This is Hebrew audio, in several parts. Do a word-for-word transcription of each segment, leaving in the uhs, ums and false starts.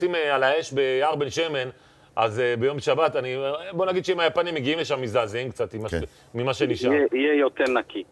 על האש ביער בן שמן, אז ביום שבת, אני, בוא נגיד שאם היפנים מגיעים לשם מזדעזעים קצת ממה שנשאר. יהיה יותר נקי.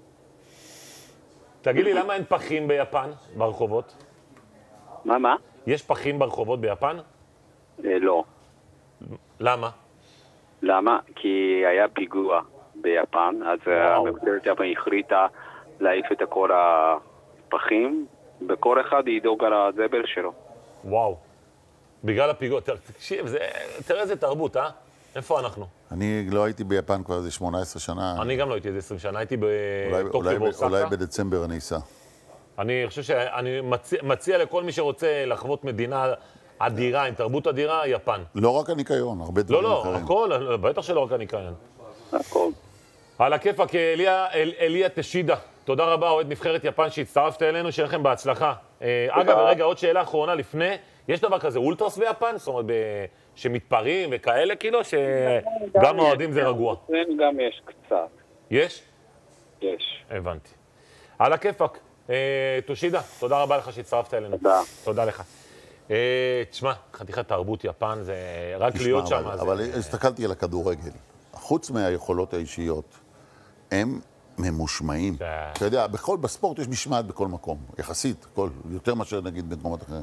תגיד לי, למה אין פחים ביפן, ברחובות? מה, מה? יש פחים ברחובות ביפן? לא. למה? למה? כי היה פיגוע ביפן, אז הממשלת יפן החליטה להעיף את כל הפחים, וכל אחד ידאג על הזבל שלו. וואו. בגלל הפיגוע, תקשיב, זה, תראה איזה תרבות, אה? איפה אנחנו? אני לא הייתי ביפן כבר איזה שמונה עשרה שנה. אני גם לא הייתי איזה עשרים שנה, הייתי בטוקיו ואוסקה. אולי בדצמבר אני אסע. אני חושב שאני מציע, מציע לכל מי שרוצה לחוות מדינה אדירה, עם תרבות אדירה, יפן. לא רק הניקיון, הרבה דברים לא, אחרים. לא, הכל, בטח שלא רק הניקיון. הכל. על הכיפאק, אליה, אל, אליה תשידה. תודה רבה, אוהד נבחרת יפן שהצטרפת אלינו, שיהיה לכם בהצלחה. אגב, רגע, עוד שאלה אחרונה לפני, יש דבר כזה אולטרס ביפן? זאת אומרת, שמתפרעים וכאלה, כאילו, שגם האוהדים זה רגוע. גם יש קצת. יש? יש. הבנתי. על הכיפאק, תושידה, תודה רבה לך שהצטרפת אלינו. תודה. תודה לך. תשמע, חתיכת תרבות יפן, זה רק להיות שם. אבל הסתכלתי על הכדורגל. חוץ מהיכולות האישיות, הם ממושמעים. אתה יודע, בספורט יש משמעת בכל מקום, יחסית, יותר מאשר נגיד במקומות אחרים.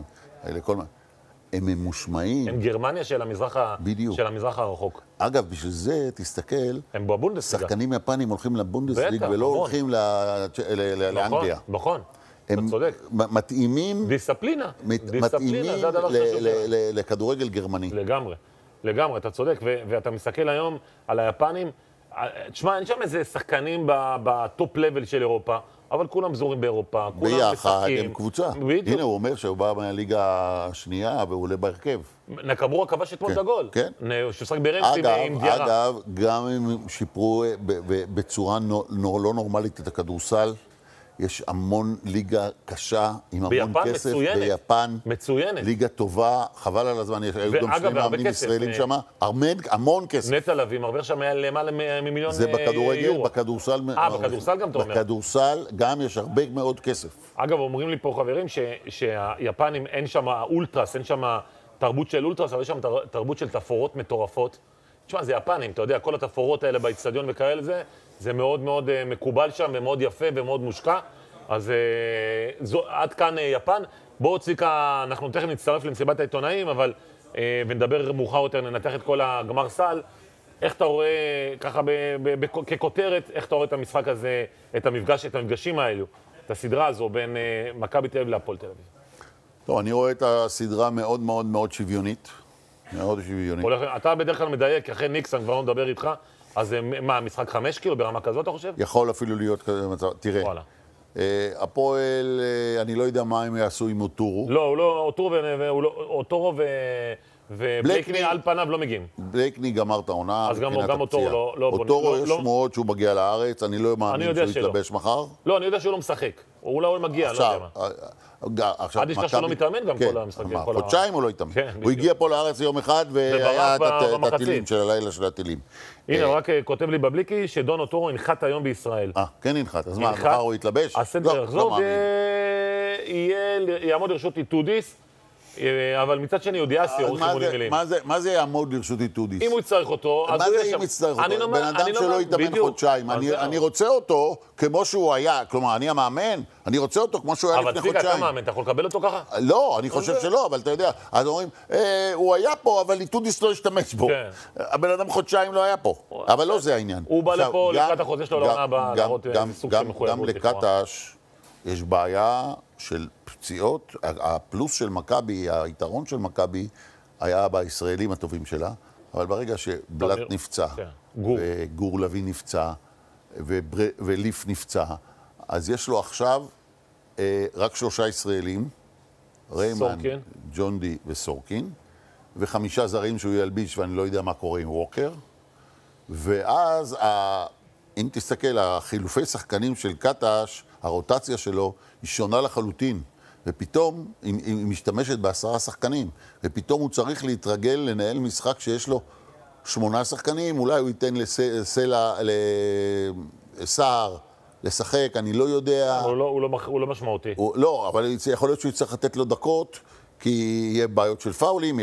הם ממושמעים. הם גרמניה של המזרח הרחוק. אגב, בשביל זה, תסתכל, הם בבונדסליגה. שחקנים יפנים הולכים לבונדסליגה ולא הולכים לאנגליה. נכון, אתה צודק. מתאימים... דיסציפלינה. מתאימים לכדורגל גרמני. לגמרי, לגמרי, אתה צודק. ואתה מסתכל היום על היפנים, תשמע, אין שם איזה שחקנים בטופ לבל של אירופה, אבל כולם זורים באירופה, כולם משחקים. ביחד, הם קבוצה. הנה, הוא אומר שהוא בא מהליגה השנייה והוא עולה בהרכב. נקמורה כבש אתמול את הגול. כן. ששחק ברמסי עם דיארה. אגב, גם הם שיפרו בצורה לא נורמלית את הכדורסל, יש המון ליגה קשה, עם המון כסף. ביפן, מצוינת. ליגה טובה, חבל על הזמן, יש גם שני מאמנים ישראלים שם, המון כסף. נטע לביא, מרוויח שם למעלה ממיליון יורו. זה בכדורגל, בכדורסל. אה, בכדורסל גם אתה אומר. בכדורסל גם יש הרבה מאוד כסף. אגב, אומרים לי פה חברים שהיפנים אין שם אולטרס, אין שם תרבות של אולטרס, אבל יש שם תרבות של תפורות מטורפות. תשמע, זה יפנים, אתה יודע, כל התפורות האלה באצטדיון וכאלה זה, זה מאוד מאוד מקובל שם ומאוד יפה ומאוד מושקע. אז זו, עד כאן יפן. בואו ציקה, אנחנו תכף נצטרף למסיבת העיתונאים, אבל ונדבר מאוחר יותר, ננתח את כל הגמר סל. איך אתה רואה, ככה ב, ב, ב, ככותרת, איך אתה רואה את המשחק הזה, את המפגש, את המפגשים האלו, את הסדרה הזו בין מכבי תל אביב להפועל תל אביב? טוב, אני רואה את הסדרה מאוד מאוד מאוד שוויונית. מאוד שוויונית. אתה בדרך כלל מדייק, אחרי ניקסון כבר לא מדבר איתך, אז מה, משחק חמש כאילו ברמה כזאת, אתה חושב? יכול אפילו להיות כזה מצב. תראה, הפועל, אני לא יודע מה הם יעשו עם אוטורו. לא, הוא לא, אוטורו ובלייקני על פניו לא מגיעים. בלייקני גמר את העונה. אז גם אוטורו לא... אוטורו יש שמועות שהוא מגיע לארץ, אני לא מאמין שהוא יתלבש מחר. לא, אני יודע שהוא לא משחק. הוא לא מגיע, לא יודע מה. עד ישכח שהוא לא מתאמן גם כל המשחקים. חודשיים הוא לא התאמן. הוא הגיע פה לארץ יום אחד והיה את הטילים של הלילה של הטילים. הנה, רק כותב לי בבליקי שדון אוטורו ינחת היום בישראל. אה, כן ינחת. אז מה, מחר הוא יתלבש? הסנטר יחזור, יעמוד לרשות איתודיס, אבל מצד שני יודיאסי, עורך אימונים מילים. מה זה יעמוד לרשות איתודיס? אם הוא יצטרך אותו, אז הוא יש שם. מה זה אם יצטרך אותו? בן אדם שלא יתאמן חודשיים. אני רוצה אותו כמו שהוא היה, כלומר, אני המאמן, אני רוצה אותו כמו שהוא היה לפני חודשיים. אבל צביקה, אתה מאמן, אתה יכול לקבל אותו ככה? לא, אני חושב שלא, אבל אתה יודע. אז אומרים, הוא היה פה, אבל איתודיס לא השתמש בו. הבן אדם חודשיים לא היה פה. אבל לא זה העניין. הוא בא לפה לקראת החוזה שלו לעונה הבאה, להראות סוג של מחויבות. גם לקטש יש בעיה של פציעות. הפלוס של מכבי, היתרון של מכבי, היה בישראלים הטובים שלה, אבל ברגע שבלט נפצע, וגור לוי נפצע, וליף נפצע, אז יש לו עכשיו רק שלושה ישראלים, ריימן, ג'ון די וסורקין, וחמישה זרים שהוא ילביש, ואני לא יודע מה קורה עם ווקר, ואז אם תסתכל, החילופי שחקנים של קטש, הרוטציה שלו היא שונה לחלוטין, ופתאום היא משתמשת בעשרה שחקנים, ופתאום הוא צריך להתרגל לנהל משחק שיש לו שמונה שחקנים, אולי הוא ייתן לסלע, לסער, לשחק, אני לא יודע. הוא לא, הוא לא, הוא לא משמעותי. הוא, לא, אבל יכול להיות שהוא יצטרך לתת לו דקות, כי יהיה בעיות של פאולים,